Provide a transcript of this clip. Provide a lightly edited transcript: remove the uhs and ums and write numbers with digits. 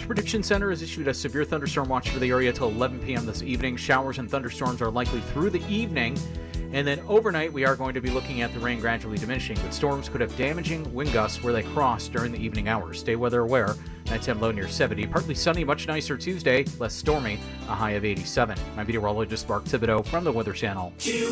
Weather Prediction Center has issued a severe thunderstorm watch for the area till 11 p.m. this evening. Showers and thunderstorms are likely through the evening. And then overnight, we are going to be looking at the rain gradually diminishing, but storms could have damaging wind gusts where they cross during the evening hours. Stay weather aware. Nighttime low near 70. Partly sunny, much nicer Tuesday, less stormy, a high of 87. I'm meteorologist Mark Thibodeau from the Weather Channel.